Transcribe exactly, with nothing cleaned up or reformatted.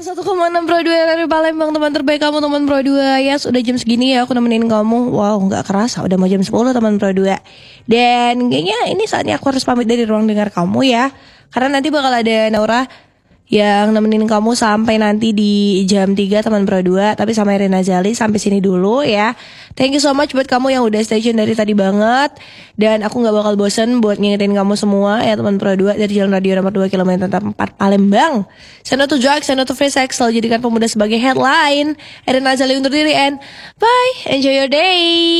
satu koma enam Pro dua dari Palembang, teman terbaik kamu, teman Pro dua. Ya, sudah jam segini ya aku nemenin kamu. Wow, gak kerasa udah mau jam sepuluh, teman Pro dua. Dan kayaknya ini saatnya aku harus pamit dari ruang dengar kamu ya. Karena nanti bakal ada Naura yang nemenin kamu sampai nanti di jam tiga, teman Pro dua. Tapi sama Rina Zali sampai sini dulu ya. Thank you so much buat kamu yang udah stay tune dari tadi banget. Dan aku gak bakal bosen buat ngingetin kamu semua ya, teman Pro dua, dari Jalan Radio nomor dua kilometer empat Palembang. Send out to drugs, send out to free sex, selalu jadikan pemuda sebagai headline. Rina Zali undur diri and bye, enjoy your day.